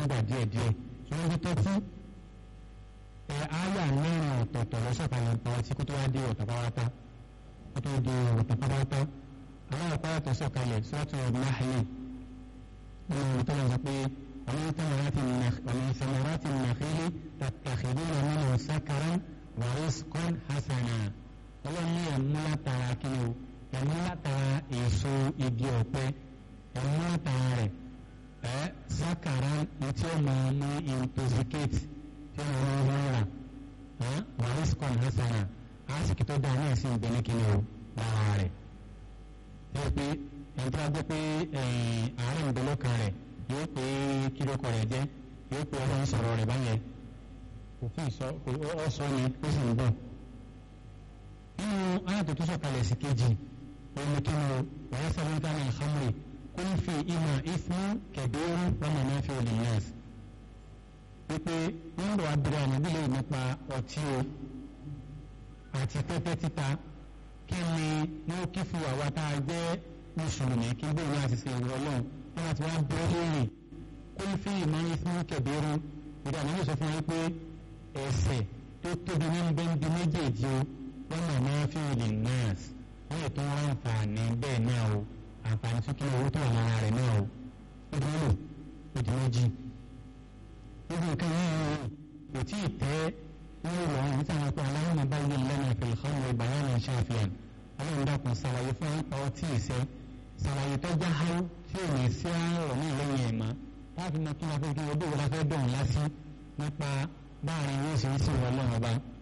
nígbà díẹ̀díẹ̀ ṣùgbọ́n bí tó tí àyà mẹ́rin ọ̀tọ̀ọ̀tọ̀ lọ́sọ̀kalẹ̀ pa ọtí kó tó wá dé ọ̀tọ̀ pátá kó tó dé ọ̀tọ̀ pátá aláàpá ọ̀tọ̀ sọ̀kalẹ̀ sọ́tọ̀ náhìlì nínú ìtọ́ lọ sọ pé ومن ثمرات النخيل تتخذون منه سكرا ورزقا حسنا ọlọ́run ní ẹ̀mú látara kí o ẹ̀mú látara èso igi ọ̀pẹ ẹ̀mú látara rẹ̀ sákàrà tí ó máa mú intoxicate tí ó máa mú rírà wariscon hasana àsìkò tó dáa náà sí ìgbẹ́ni kí o lára rẹ̀ yóò pé ẹni tí a gbé pé àárẹ̀ ìgbẹ́lọ́kan rẹ̀ yóò pé kílókọ̀ rẹ̀ jẹ́ yóò pé ọlọ́run sọ̀rọ̀ rẹ̀ báyẹn òfin ọ̀sọ́ ni ó sì ń bọ̀ nínú ayàtọ̀ tó sọ̀kalẹ̀ sí kejì omi kí ni wàá sábà ká ní alhamri kó ń fi ìmọ̀ ìfún kẹ̀dẹ́rú wọn náà fi òlì yẹn wípé wọ́n lọ abúlé ànábìlẹ̀ nípa ọtí o àti tẹ́tẹ́ títa kí ni wọ́n kí fún àwa tá a jẹ́ mùsùlùmí kí bóun ní àṣìṣe ìwọ ọlọ́run wọ́n ti wá bẹ́ẹ̀ lórí kó ń fi ìmọ̀ ìfún kẹ̀dẹ́rú ìdá ànábìlẹ̀ sọ fún wọn pé ẹ̀ṣẹ̀ tó tóbi ní bẹ́ńdì méjèèjì o wọ́n máa fi òdì nọ́ọ̀sì wọ́n lè tún wọ́n àǹfààní bẹ́ẹ̀ náà o àǹfààní tó kí owó tó wà lára rẹ̀ náà o ó di mélòó ó di méjì. gbogbo nǹkan yìí kò tí ì tẹ́ wọ́n lọ àwọn ìta wọn pé aláwọ̀ máa bá ilé lẹ́nu ìfẹ̀lẹ́kọ́nù ìbáyá náà ṣàfihàn aláwọ̀ dàkún ṣàlàyé fún ipa ọtí ìṣẹ́ ṣàlàyé tó já háú tí ò ní sí àárọ̀ ní ìlẹ́yìn ẹ̀mọ́ láti mọ kí wọ́n fẹ́ kí wọ́n dóòwò láfẹ́ dọ̀hún lásì nípa báàrin yóò ṣe ń sìn wọ́n lọ́wọ́ bá